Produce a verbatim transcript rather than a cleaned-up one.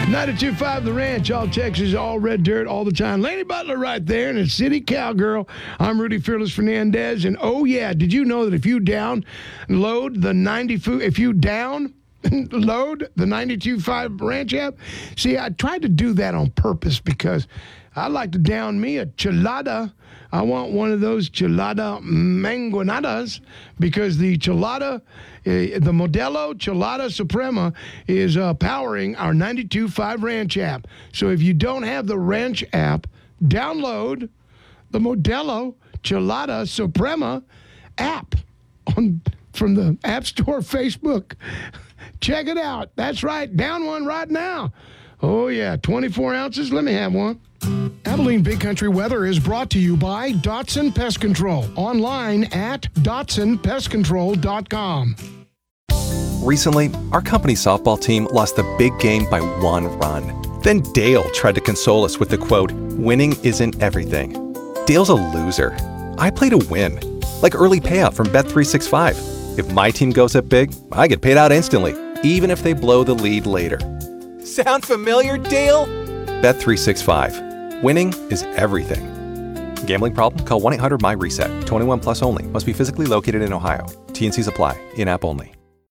ninety-two point five The Ranch, all Texas, all red dirt, all the time. Laney Butler right there, and it's City Cowgirl. I'm Rudy Fearless Fernandez, and oh yeah, did you know that if you download the ninety food, if you down load the ninety-two point five Ranch app, see, I tried to do that on purpose because I like to down me a chelada. I want one of those chelada manguanadas because the chelada, uh, the Modelo Chelada Suprema is uh, powering our ninety-two point five Ranch app. So if you don't have the Ranch app, download the Modelo Chelada Suprema app on from the App Store, Facebook. Check it out. That's right. Down one right now. Oh, yeah. twenty-four ounces. Let me have one. Abilene Big Country Weather is brought to you by Dotson Pest Control. Online at dotson pest control dot com. Recently, our company softball team lost the big game by one run. Then Dale tried to console us with the quote, "Winning isn't everything." Dale's a loser. I play to win. Like early payout from Bet three sixty-five. If my team goes up big, I get paid out instantly, even if they blow the lead later. Sound familiar, Dale? Bet three sixty-five. Winning is everything. Gambling problem? Call one eight hundred M Y RESET. twenty-one plus only. Must be physically located in Ohio. T N Cs apply. In-app only.